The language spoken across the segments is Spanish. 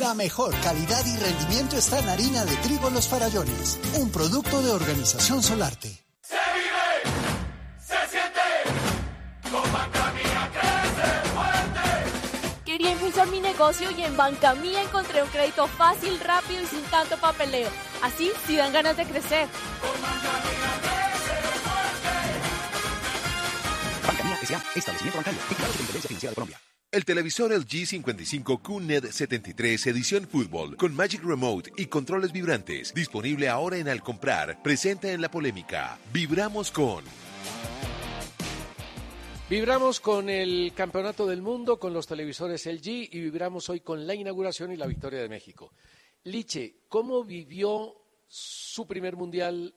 La mejor calidad y rendimiento está en harina de trigo Los Farallones, un producto de Organización Solarte. Se vive, se siente, con Banca Mía crece fuerte. Quería impulsar mi negocio y en Banca Mía encontré un crédito fácil, rápido y sin tanto papeleo. Así sí dan ganas de crecer. Con Banca Mía crece fuerte. Banca Mía S.A. Establecimiento bancario. Vigilado Superintendencia Financiera de Colombia. El televisor LG 55 QNED 73 edición Fútbol con Magic Remote y controles vibrantes. Disponible ahora en Al Comprar. Presenta en la polémica. Vibramos con el Campeonato del Mundo, con los televisores LG y vibramos hoy con la inauguración y la victoria de México. Liche, ¿cómo vivió su primer mundial,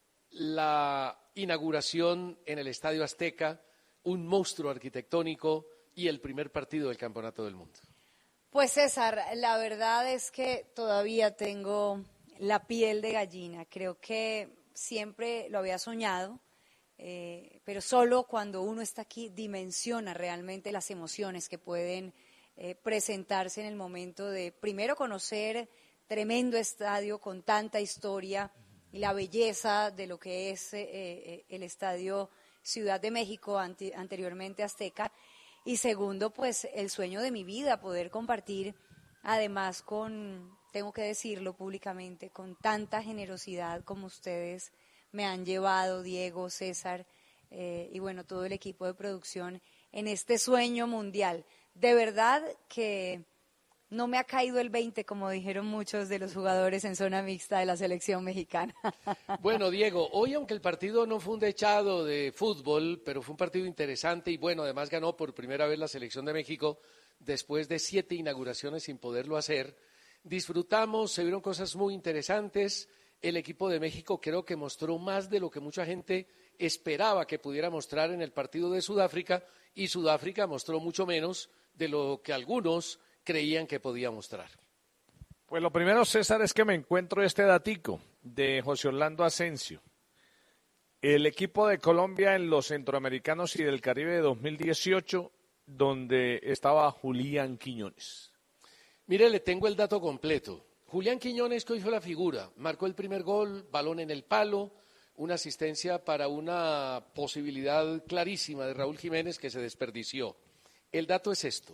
la inauguración en el Estadio Azteca, un monstruo arquitectónico y el primer partido del Campeonato del Mundo? Pues César, la verdad es que todavía tengo la piel de gallina. Creo que siempre lo había soñado, pero solo cuando uno está aquí dimensiona realmente las emociones que pueden presentarse en el momento de, primero, conocer tremendo estadio con tanta historia y la belleza de lo que es el Estadio Ciudad de México, anteriormente Azteca. Y segundo, pues el sueño de mi vida, poder compartir, además tengo que decirlo públicamente, con tanta generosidad como ustedes me han llevado, Diego, César, y bueno, todo el equipo de producción, en este sueño mundial. De verdad que no me ha caído el 20, como dijeron muchos de los jugadores en zona mixta de la selección mexicana. Bueno, Diego, hoy aunque el partido no fue un dechado de fútbol, pero fue un partido interesante y bueno, además ganó por primera vez la selección de México después de 7 inauguraciones sin poderlo hacer. Disfrutamos, se vieron cosas muy interesantes. El equipo de México creo que mostró más de lo que mucha gente esperaba que pudiera mostrar en el partido de Sudáfrica y Sudáfrica mostró mucho menos de lo que algunos creían que podía mostrar. Pues lo primero, César, es que me encuentro este datico de José Orlando Asensio. El equipo de Colombia en los Centroamericanos y del Caribe de 2018, donde estaba Julián Quiñones. Mire, le tengo el dato completo. Julián Quiñones, que hoy fue la figura, marcó el primer gol, balón en el palo, una asistencia para una posibilidad clarísima de Raúl Jiménez que se desperdició. El dato es esto.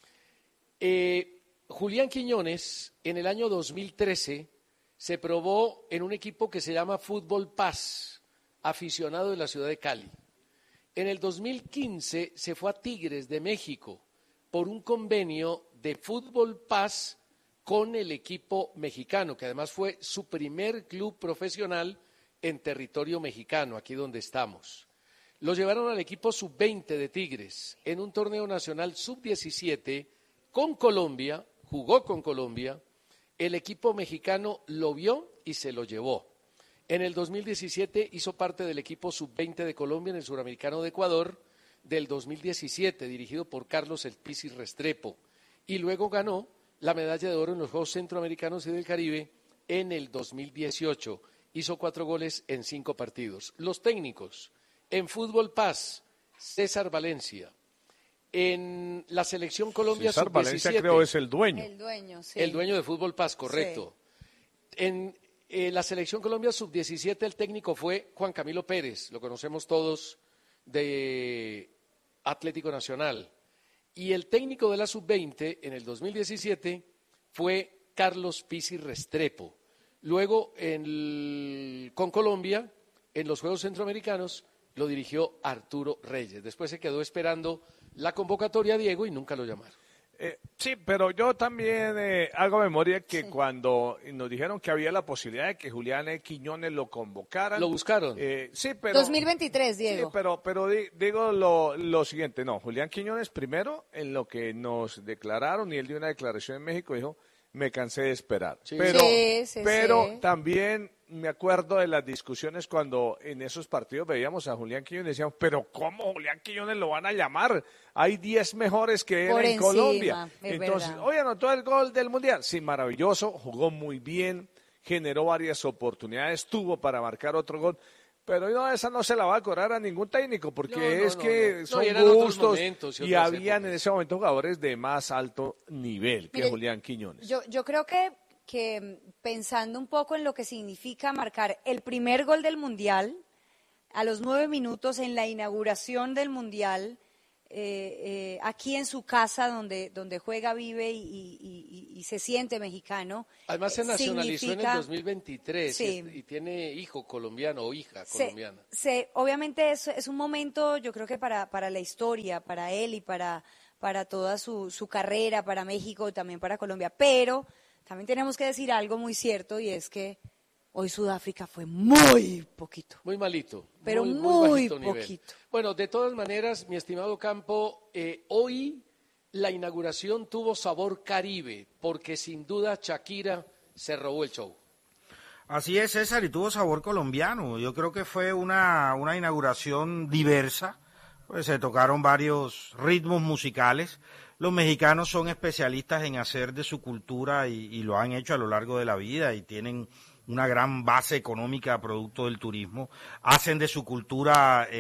Julián Quiñones en el año 2013 se probó en un equipo que se llama Fútbol Paz, aficionado de la ciudad de Cali. En el 2015 se fue a Tigres de México por un convenio de Fútbol Paz con el equipo mexicano, que además fue su primer club profesional en territorio mexicano, aquí donde estamos. Lo llevaron al equipo sub-20 de Tigres en un torneo nacional sub-17 con Colombia, jugó con Colombia, el equipo mexicano lo vio y se lo llevó. En el 2017 hizo parte del equipo sub-20 de Colombia en el Suramericano de Ecuador del 2017, dirigido por Carlos El Pisis Restrepo, y luego ganó la medalla de oro en los Juegos Centroamericanos y del Caribe en el 2018. Hizo 4 goles en 5 partidos. Los técnicos, en Fútbol Paz, César Valencia. En la selección Colombia César sub-17. Valencia creo es el dueño. El dueño, sí. El dueño de Fútbol Paz, correcto. Sí. En la selección Colombia sub-17 el técnico fue Juan Camilo Pérez, lo conocemos todos de Atlético Nacional. Y el técnico de la sub-20 en el 2017 fue Carlos Pisis Restrepo. Luego con Colombia, en los Juegos Centroamericanos, lo dirigió Arturo Reyes. Después se quedó esperando la convocatoria, Diego, y nunca lo llamaron. Sí, pero yo también hago memoria que cuando nos dijeron que había la posibilidad de que Julián Quiñones lo convocaran. ¿Lo buscaron? Sí, pero 2023, Diego. Sí, pero digo lo siguiente, no, Julián Quiñones primero, en lo que nos declararon, y él dio una declaración en México, dijo, me cansé de esperar. Sí. Pero también me acuerdo de las discusiones cuando en esos partidos veíamos a Julián Quiñones y decíamos, pero ¿cómo Julián Quiñones lo van a llamar? Hay 10 mejores que él en Colombia. Entonces, hoy anotó el gol del Mundial. Sí, maravilloso, jugó muy bien, generó varias oportunidades, tuvo para marcar otro gol. Pero no, esa no se la va a cobrar a ningún técnico, porque son eran otros gustos momentos y habían en ese momento jugadores de más alto nivel que Julián Quiñones. Yo creo que pensando un poco en lo que significa marcar el primer gol del Mundial, a los 9 minutos en la inauguración del Mundial, aquí en su casa donde juega, vive y se siente mexicano. Además se nacionalizó en el 2023 sí. y tiene hijo colombiano o hija colombiana. Obviamente es un momento, yo creo que para la historia, para él y para toda su carrera, para México y también para Colombia. Pero también tenemos que decir algo muy cierto, y es que hoy Sudáfrica fue muy poquito. Muy malito. Pero muy bajito poquito. Nivel. Bueno, de todas maneras, mi estimado Campo, hoy la inauguración tuvo sabor Caribe, porque sin duda Shakira se robó el show. Así es, César, y tuvo sabor colombiano. Yo creo que fue una inauguración diversa, pues se tocaron varios ritmos musicales. Los mexicanos son especialistas en hacer de su cultura y lo han hecho a lo largo de la vida y tienen una gran base económica producto del turismo. Hacen de su cultura,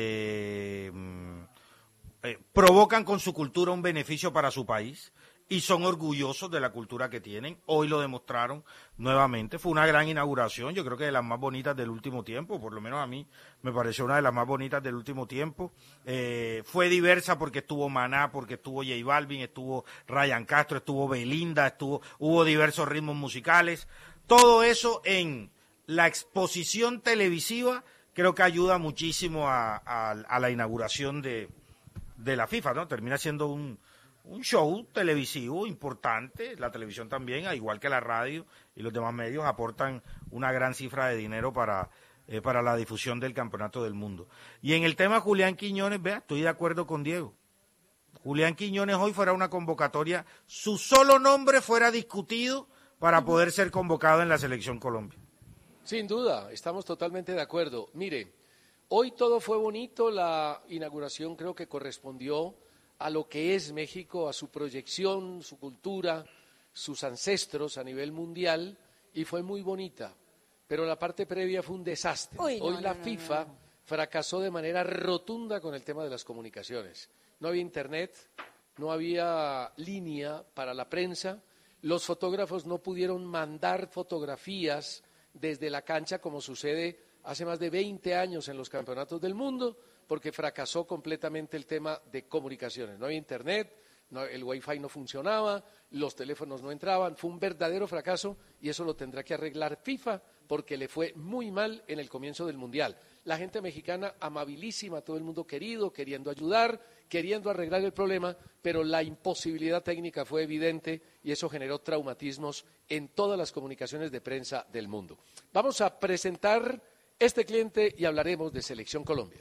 provocan con su cultura un beneficio para su país y son orgullosos de la cultura que tienen. Hoy lo demostraron nuevamente. Fue una gran inauguración, yo creo que de las más bonitas del último tiempo, por lo menos a mí me pareció una de las más bonitas del último tiempo. Fue diversa porque estuvo Maná, porque estuvo J Balvin, estuvo Ryan Castro, estuvo Belinda, hubo diversos ritmos musicales. Todo eso en la exposición televisiva creo que ayuda muchísimo a la inauguración de la FIFA, ¿no? Termina siendo un show televisivo importante. La televisión también, al igual que la radio y los demás medios, aportan una gran cifra de dinero para la difusión del Campeonato del Mundo. Y en el tema Julián Quiñones, vea, estoy de acuerdo con Diego. Julián Quiñones hoy fuera una convocatoria, su solo nombre fuera discutido para poder ser convocado en la Selección Colombia. Sin duda, estamos totalmente de acuerdo. Mire, hoy todo fue bonito, la inauguración creo que correspondió a lo que es México, a su proyección, su cultura, sus ancestros a nivel mundial, y fue muy bonita. Pero la parte previa fue un desastre. Hoy la FIFA fracasó de manera rotunda con el tema de las comunicaciones. No había internet, no había línea para la prensa, los fotógrafos no pudieron mandar fotografías desde la cancha como sucede hace más de 20 años en los campeonatos del mundo, porque fracasó completamente el tema de comunicaciones. No había internet, el wifi no funcionaba, los teléfonos no entraban, fue un verdadero fracaso y eso lo tendrá que arreglar FIFA porque le fue muy mal en el comienzo del Mundial. La gente mexicana amabilísima, todo el mundo queriendo ayudar, queriendo arreglar el problema, pero la imposibilidad técnica fue evidente y eso generó traumatismos en todas las comunicaciones de prensa del mundo. Vamos a presentar este cliente y hablaremos de Selección Colombia.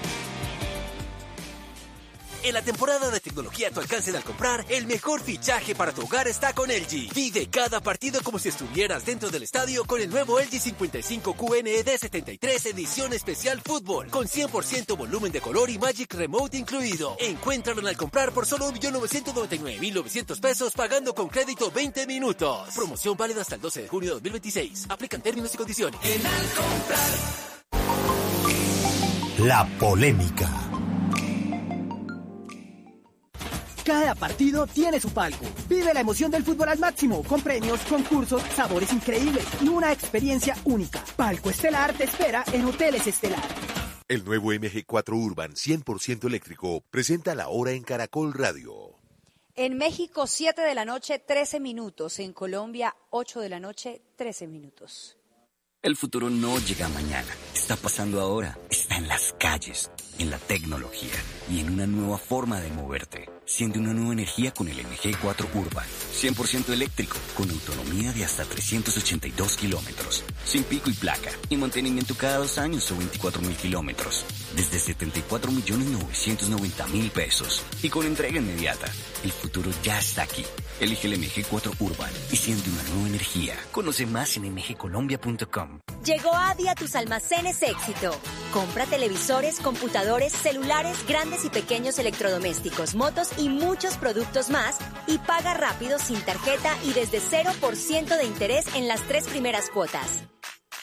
En la temporada de tecnología a tu alcance al comprar, el mejor fichaje para tu hogar está con LG. Vive cada partido como si estuvieras dentro del estadio con el nuevo LG 55 QNED 73 edición especial fútbol, con 100% volumen de color y Magic Remote incluido. Encuéntralo al comprar por solo 1.999.900 pesos pagando con crédito 20 minutos. Promoción válida hasta el 12 de junio de 2026. Aplican términos y condiciones. En Al Comprar. La polémica. Cada partido tiene su palco. Vive la emoción del fútbol al máximo, con premios, concursos, sabores increíbles y una experiencia única. Palco Estelar te espera en Hoteles Estelar. El nuevo MG4 Urban 100% eléctrico presenta la hora en Caracol Radio. En México, 7 de la noche, 13 minutos. En Colombia, 8 de la noche, 13 minutos. El futuro no llega mañana, está pasando ahora, está en las calles, en la tecnología y en una nueva forma de moverte. Siente una nueva energía con el MG4 Urban, 100% eléctrico, con autonomía de hasta 382 kilómetros, sin pico y placa, y mantenimiento cada 2 años o 24.000 kilómetros, desde 74.990.000 pesos, y con entrega inmediata. El futuro ya está aquí. Elige el MG4 Urban y siente una nueva energía. Conoce más en mgcolombia.com. Llegó Adi a tus almacenes Éxito. Compra televisores, computadores, celulares, grandes y pequeños electrodomésticos, motos y muchos productos más y paga rápido sin tarjeta y desde 0% de interés en las 3 primeras cuotas.